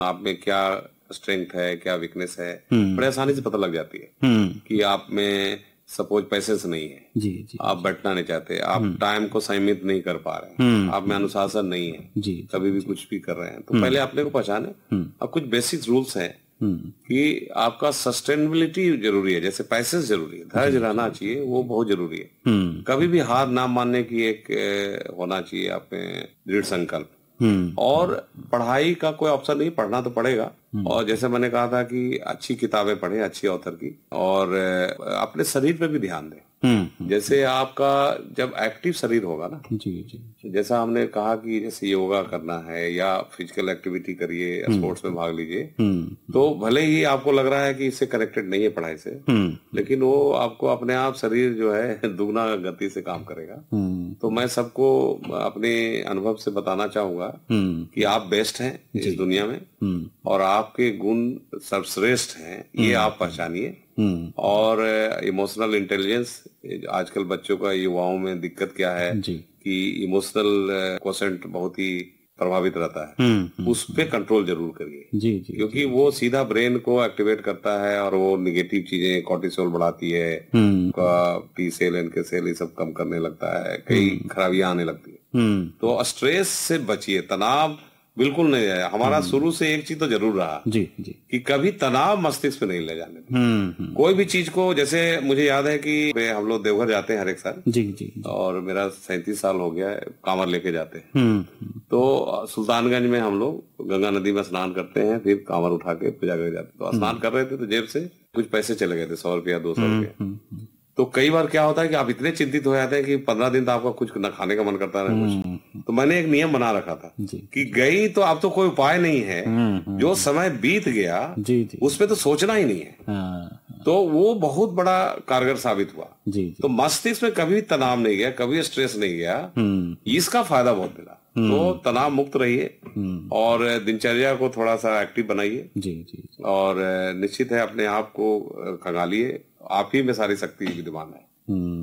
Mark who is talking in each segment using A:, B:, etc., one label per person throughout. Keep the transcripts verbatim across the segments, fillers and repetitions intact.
A: आप में क्या स्ट्रेंथ है, क्या वीकनेस है, बड़े आसानी से पता लग जाती है कि आप में सपोज पैसेंस नहीं है,
B: जी, जी,
A: आप बैठना नहीं चाहते, आप टाइम को सीमित नहीं कर पा रहे हैं, आप में अनुशासन नहीं है,
B: जी,
A: कभी भी कुछ भी कर रहे हैं, तो पहले अपने को पहचाने। अब कुछ बेसिक रूल्स हैं कि आपका सस्टेनेबिलिटी जरूरी है, जैसे पैसेंस जरूरी है, धैर्य रहना चाहिए, वो बहुत जरूरी है। कभी भी हार ना मानने की एक ए, होना चाहिए आप में दृढ़ संकल्प। और पढ़ाई का कोई ऑप्शन नहीं, पढ़ना तो पड़ेगा। और जैसे मैंने कहा था कि अच्छी किताबें पढ़ें, अच्छी ऑथर की, और अपने शरीर पे भी ध्यान दें। जैसे आपका जब एक्टिव शरीर होगा ना,
B: जी जी,
A: जैसा हमने कहा कि जैसे योगा करना है या फिजिकल एक्टिविटी करिए या स्पोर्ट्स में भाग लीजिए, तो भले ही आपको लग रहा है कि इससे कनेक्टेड नहीं है पढ़ाई से, लेकिन वो आपको अपने आप शरीर जो है दुगना गति से काम करेगा। तो मैं सबको अपने अनुभव से बताना चाहूंगा कि आप बेस्ट हैं इस दुनिया में और आपके गुण सर्वश्रेष्ठ हैं, ये आप पहचानिए। और इमोशनल इंटेलिजेंस, आजकल बच्चों का, युवाओं में दिक्कत क्या है कि इमोशनल क्वोशेंट बहुत ही प्रभावित रहता है, उस पे कंट्रोल जरूर करिए जी, जी, क्योंकि वो सीधा ब्रेन को एक्टिवेट करता है और वो निगेटिव चीजें, कॉर्टिसोल बढ़ाती है, टी सेल, एनके सेल, ये सब कम करने लगता है, कई खराबियां आने लगती है। तो स्ट्रेस से बचिए, तनाव बिल्कुल नहीं है। हमारा शुरू से एक चीज तो जरूर रहा
B: जी जी
A: कि कभी तनाव मस्तिष्क पे नहीं ले जाने दें कोई भी चीज को। जैसे मुझे याद है कि हम लोग देवघर जाते हैं हर एक साल
B: जी जी,
A: और मेरा सैंतीस साल हो गया है, कांवर लेके जाते हैं। तो सुल्तानगंज में हम लोग गंगा नदी में स्नान करते हैं, फिर कांवर उठा के पूजा करके जाते हैं। तो स्नान कर रहे थे तो जेब से कुछ पैसे चले गए थे, सौ रुपया दो सौ रुपया। तो कई बार क्या होता है कि आप इतने चिंतित हो जाते हैं कि पंद्रह दिन तो आपका कुछ न खाने का मन करता है कुछ। तो मैंने एक नियम बना रखा था कि गई तो अब तो कोई उपाय नहीं है, जो समय बीत गया उसमें तो सोचना ही नहीं है। तो वो बहुत बड़ा कारगर साबित हुआ जी, जी। तो मस्तिष्क में कभी तनाव नहीं गया, कभी स्ट्रेस नहीं गया, इसका फायदा बहुत मिला। तो तनाव मुक्त रहिए और दिनचर्या को थोड़ा सा एक्टिव बनाइए जी, जी। और निश्चित है अपने आप को खंगालिए, आप ही में सारी शक्ति विद्यमान है,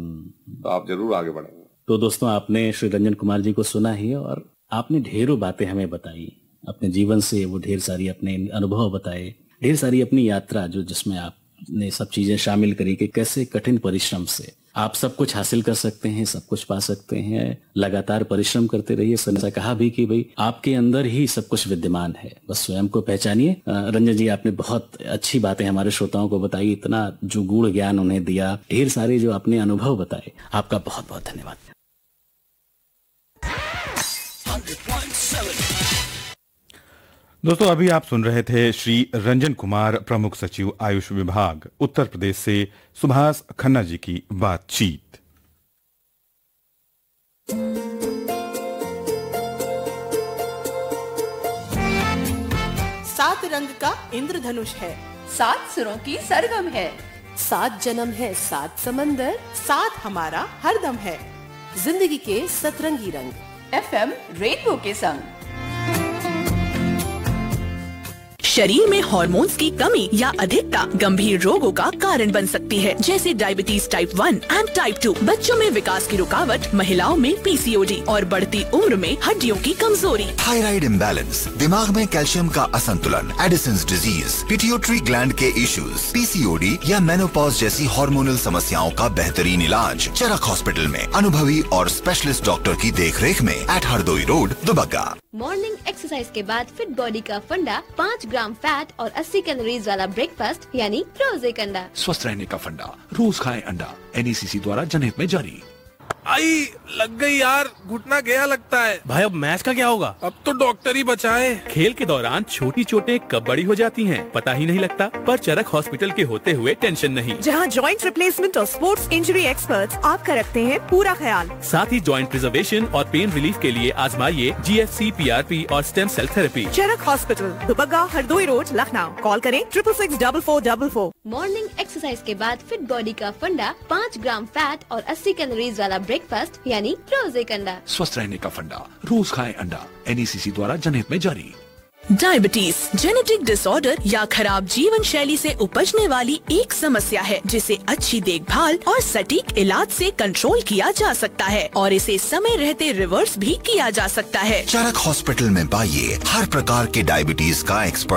A: तो आप जरूर आगे बढ़ेंगे।
B: तो दोस्तों, आपने श्री रंजन कुमार जी को सुना ही और आपने ढेरों बातें हमें बताई अपने जीवन से, वो ढेर सारी अपने अनुभव बताए, ढेर सारी अपनी यात्रा जो जिसमें आपने सब चीजें शामिल करी कि कैसे कठिन परिश्रम से आप सब कुछ हासिल कर सकते हैं, सब कुछ पा सकते हैं। लगातार परिश्रम करते रहिए। सर ने कहा भी कि भाई आपके अंदर ही सब कुछ विद्यमान है, बस स्वयं को पहचानिए। रंजन जी, आपने बहुत अच्छी बातें हमारे श्रोताओं को बताई, इतना जो गूढ़ ज्ञान उन्हें दिया, ढेर सारे जो अपने अनुभव बताए, आपका बहुत बहुत धन्यवाद।
C: दोस्तों, अभी आप सुन रहे थे श्री रंजन कुमार, प्रमुख सचिव आयुष विभाग, उत्तर प्रदेश से सुभाष खन्ना जी की बातचीत।
D: सात रंग का इंद्रधनुष है,
E: सात सुरों की सरगम है,
D: सात जन्म है, सात समंदर, साथ हमारा हरदम है। जिंदगी के सतरंगी रंग,
E: एफएम रेनबो के संग।
F: शरीर में हार्मोन्स की कमी या अधिकता गंभीर रोगों का कारण बन सकती है, जैसे diabetes type one and type two, बच्चों में विकास की रुकावट, महिलाओं में पीसीओडी और बढ़ती उम्र में हड्डियों की कमजोरी।
G: थायराइड इम्बैलेंस, दिमाग में कैल्शियम का असंतुलन, एडिसन्स डिजीज, पिट्यूटरी ग्लैंड के इश्यूज, पीसीओडी या मेनोपॉज जैसी हार्मोनल समस्याओं का बेहतरीन इलाज चरक हॉस्पिटल में अनुभवी और स्पेशलिस्ट डॉक्टर की देखरेख में, eight Hardoi road, Dubagga.
H: Morning exercise के बाद फिट बॉडी का फंडा, पाँच ग्राम फैट और अस्सी कैलोरीज वाला ब्रेकफास्ट यानी रोज एक अंडा।
I: स्वस्थ रहने का फंडा, रोज खाएं अंडा। एनईसीसी द्वारा जनहित में जारी।
J: आई लग गई यार, घुटना गया लगता है।
K: भाई अब मैच का क्या होगा?
J: अब तो डॉक्टर ही बचाए।
K: खेल के दौरान छोटी चोटें कब बड़ी हो जाती हैं पता ही नहीं लगता, पर चरक हॉस्पिटल के होते हुए टेंशन नहीं।
L: जहां जॉइंट रिप्लेसमेंट और स्पोर्ट्स इंजरी एक्सपर्ट्स आपका रखते हैं पूरा ख्याल।
K: साथ ही जॉइंट प्रिजर्वेशन और पेन रिलीफ के लिए आजमाइए जीएफसी, पीआरपी और स्टेम सेल थेरेपी।
L: चरक hospital, Dubagga, Hardoi road, Lucknow. Call करें triple six double four double four.
H: Morning exercise के बाद फिट बॉडी का फंडा, पाँच ग्राम फैट और अस्सी कैलोरीज वाला ब्रेकफास्ट यानी रोज एक अंडा।
I: स्वस्थ रहने का फंडा, रोज खाएं अंडा। एनईसीसी द्वारा जनहित में जारी।
F: डायबिटीज जेनेटिक डिसऑर्डर या खराब जीवन शैली से उपजने वाली एक समस्या है जिसे अच्छी देखभाल और सटीक इलाज से कंट्रोल किया जा सकता है और इसे समय रहते रिवर्स भी किया जा सकता है।
G: चरक हॉस्पिटल में पाइए हर प्रकार के डायबिटीज का एक्सपर्ट